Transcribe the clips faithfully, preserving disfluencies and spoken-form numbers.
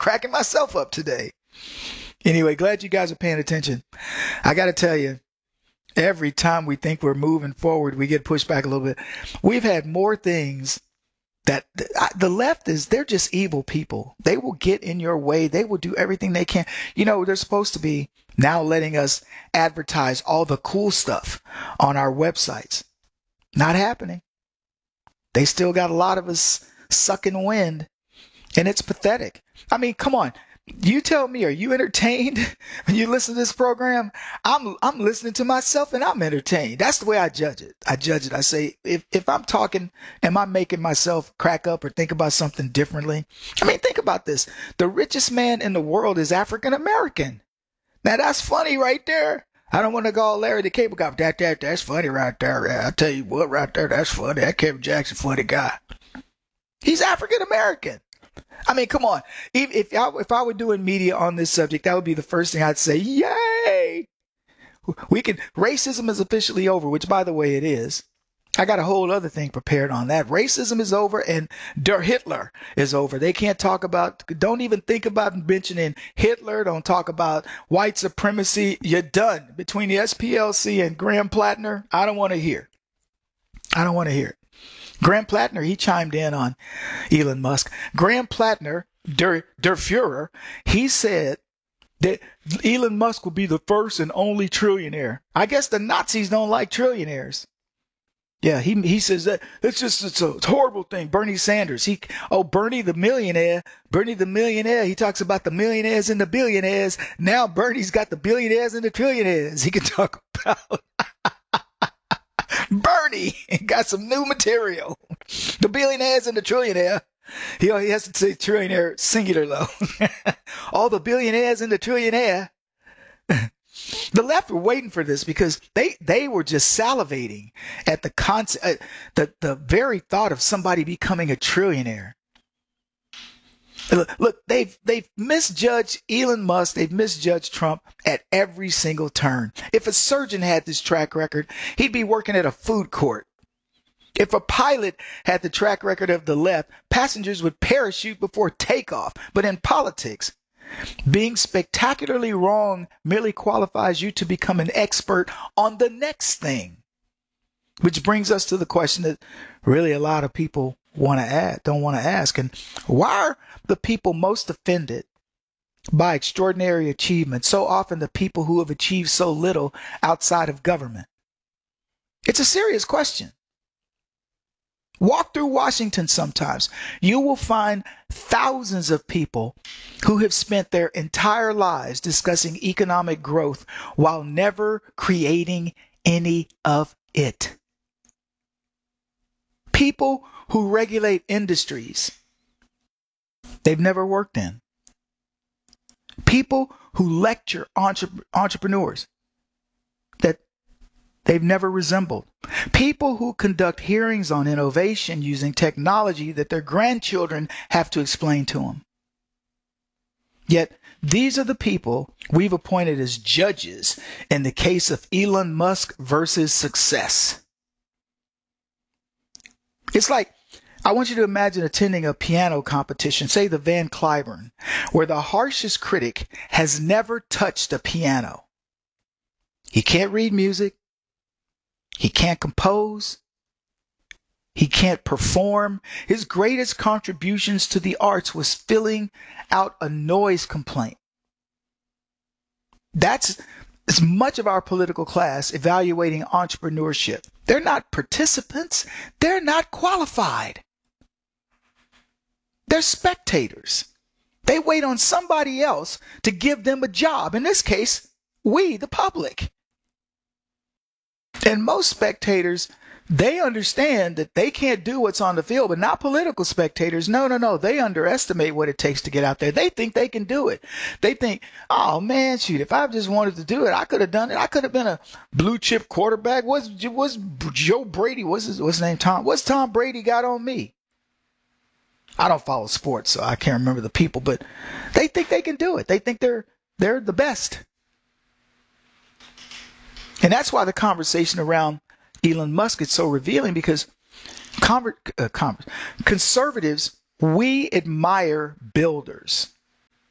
cracking myself up today. Anyway, glad you guys are paying attention. I got to tell you, every time we think we're moving forward, we get pushed back a little bit. We've had more things that the left is, they're just evil people. They will get in your way. They will do everything they can. You know, they're supposed to be now letting us advertise all the cool stuff on our websites. Not happening. They still got a lot of us sucking wind, and it's pathetic. I mean, come on. You tell me, are you entertained when you listen to this program? I'm I'm listening to myself and I'm entertained. That's the way I judge it. I judge it. I say, if, if I'm talking, am I making myself crack up or think about something differently? I mean, think about this. The richest man in the world is African American. Now, that's funny right there. I don't want to call Larry the Cable Guy. That, that, that's funny right there. Yeah, I tell you what, right there, that's funny. That Kevin Jackson, funny guy. He's African American. I mean, come on. If if I, if I were doing media on this subject, that would be the first thing I'd say. Yay! We can. Racism is officially over, which, by the way, it is. I got a whole other thing prepared on that. Racism is over, and Der Hitler is over. They can't talk about. Don't even think about mentioning Hitler. Don't talk about white supremacy. You're done. Between the S P L C and Graham Plattner, I don't want to hear. I don't want to hear it. Graham Plattner, he chimed in on Elon Musk. Graham Plattner, Der, Der Fuhrer, he said that Elon Musk will be the first and only trillionaire. I guess the Nazis don't like trillionaires. Yeah, he he says that it's just it's a, it's a horrible thing. Bernie Sanders, he oh Bernie the millionaire, Bernie the millionaire. He talks about the millionaires and the billionaires. Now Bernie's got the billionaires and the trillionaires. He can talk about. Bernie got some new material. The billionaires and the trillionaire. He, he has to say trillionaire singular though. All the billionaires and the trillionaire. The left were waiting for this because they, they were just salivating at the concept, uh, the, the very thought of somebody becoming a trillionaire. Look, look, they've they've misjudged Elon Musk. They've misjudged Trump at every single turn. If a surgeon had this track record, he'd be working at a food court. If a pilot had the track record of the left, passengers would parachute before takeoff. But in politics, being spectacularly wrong merely qualifies you to become an expert on the next thing. Which brings us to the question that really a lot of people want to ask, don't want to ask. And why are the people most offended by extraordinary achievement so often the people who have achieved so little outside of government? It's a serious question. Walk through Washington sometimes. You will find thousands of people who have spent their entire lives discussing economic growth while never creating any of it. People who regulate industries they've never worked in. People who lecture entre- entrepreneurs that they've never resembled. People who conduct hearings on innovation using technology that their grandchildren have to explain to them. Yet these are the people we've appointed as judges in the case of Elon Musk versus success. It's like, I want you to imagine attending a piano competition, say the Van Cliburn, where the harshest critic has never touched a piano. He can't read music. He can't compose. He can't perform. His greatest contributions to the arts was filling out a noise complaint. That's as much of our political class evaluating entrepreneurship. They're not participants. They're not qualified. They're spectators. They wait on somebody else to give them a job. In this case, we, the public. And most spectators, they understand that they can't do what's on the field, but not political spectators. No, no, no. They underestimate what it takes to get out there. They think they can do it. They think, oh man, shoot, if I just wanted to do it, I could have done it. I could have been a blue chip quarterback. What's, what's Joe Brady? What's his, what's his name? Tom. What's Tom Brady got on me? I don't follow sports, so I can't remember the people, but they think they can do it. They think they're, they're the best. And that's why the conversation around Elon Musk is so revealing, because conver- uh, conver- conservatives, we admire builders.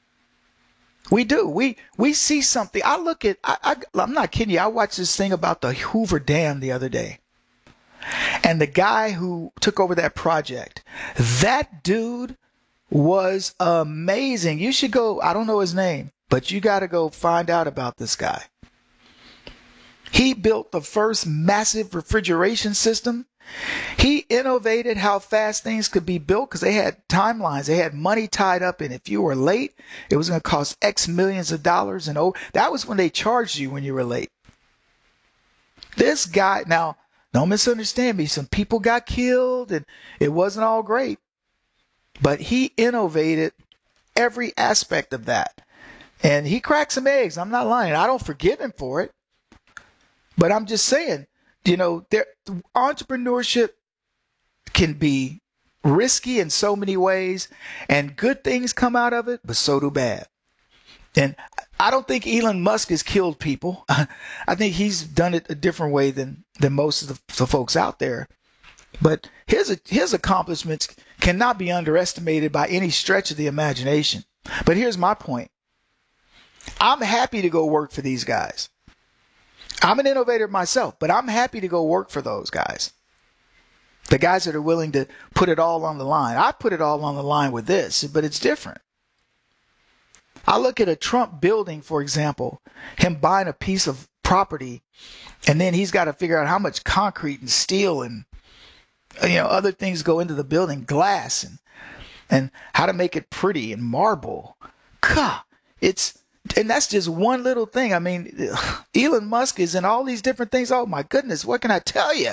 We do. We we see something. I look at. I, I I'm not kidding you. I watched this thing about the Hoover Dam the other day, and the guy who took over that project. That dude was amazing. You should go. I don't know his name, but you got to go find out about this guy. He built the first massive refrigeration system. He innovated how fast things could be built because they had timelines. They had money tied up in if you were late, it was going to cost X millions of dollars. And oh, that was when they charged you when you were late. This guy, now, don't misunderstand me. Some people got killed and it wasn't all great. But he innovated every aspect of that. And he cracked some eggs. I'm not lying. I don't forgive him for it. But I'm just saying, you know, there, entrepreneurship can be risky in so many ways, and good things come out of it, but so do bad. And I don't think Elon Musk has killed people. I think he's done it a different way than, than most of the, the folks out there. But his his accomplishments cannot be underestimated by any stretch of the imagination. But here's my point. I'm happy to go work for these guys. I'm an innovator myself, but I'm happy to go work for those guys. The guys that are willing to put it all on the line. I put it all on the line with this, but it's different. I look at a Trump building, for example, him buying a piece of property, and then he's got to figure out how much concrete and steel and you know other things go into the building, glass, and and how to make it pretty and marble. God, it's And that's just one little thing. I mean, Elon Musk is in all these different things. Oh, my goodness. What can I tell you?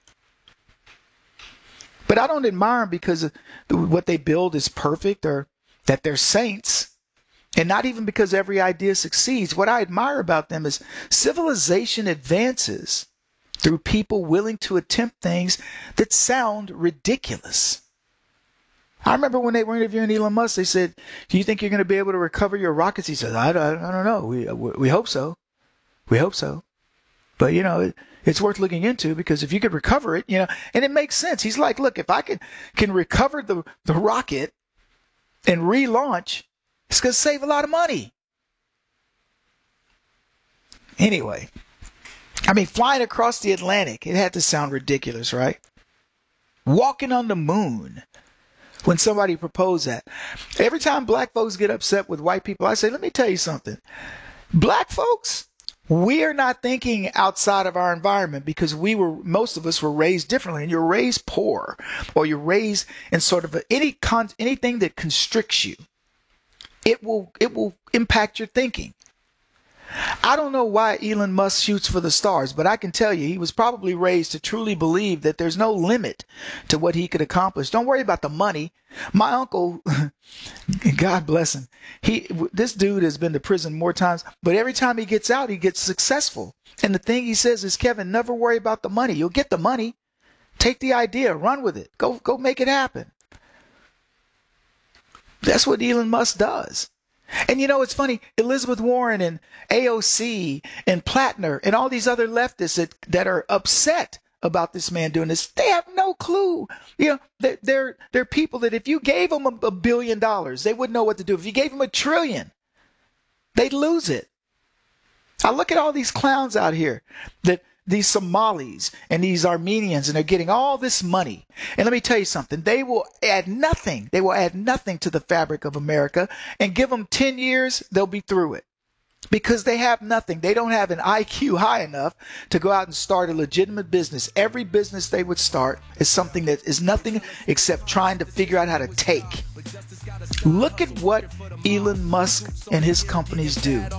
But I don't admire them because what they build is perfect or that they're saints. And not even because every idea succeeds. What I admire about them is civilization advances through people willing to attempt things that sound ridiculous. I remember when they were interviewing Elon Musk, they said, do you think you're going to be able to recover your rockets? He said, I, I, I don't know. We, we hope so. We hope so. But, you know, it, it's worth looking into because if you could recover it, you know, and it makes sense. He's like, look, if I can, can recover the, the rocket and relaunch, it's going to save a lot of money. Anyway, I mean, flying across the Atlantic, it had to sound ridiculous, right? Walking on the moon. When somebody proposed that. Every time black folks get upset with white people, I say, let me tell you something. Black folks, we are not thinking outside of our environment because we were, most of us were raised differently. And you're raised poor or you're raised in sort of a, any con, anything that constricts you. It will, it will impact your thinking. I don't know why Elon Musk shoots for the stars, but I can tell you he was probably raised to truly believe that there's no limit to what he could accomplish. Don't worry about the money. My uncle, God bless him, he this dude has been to prison more times, but every time he gets out, he gets successful. And the thing he says is, Kevin, never worry about the money. You'll get the money. Take the idea, run with it. Go, go make it happen. That's what Elon Musk does. And you know, it's funny, Elizabeth Warren and A O C and Plattner and all these other leftists that, that are upset about this man doing this, they have no clue. You know, they're, they're, they're people that if you gave them a, a billion dollars, they wouldn't know what to do. If you gave them a trillion, they'd lose it. I look at all these clowns out here, that these Somalis and these Armenians, and they're getting all this money. And let me tell you something, they will add nothing. They will add nothing to the fabric of America, and give them ten years, they'll be through it. Because they have nothing. They don't have an I Q high enough to go out and start a legitimate business. Every business they would start is something that is nothing except trying to figure out how to take. Look at what Elon Musk and his companies do.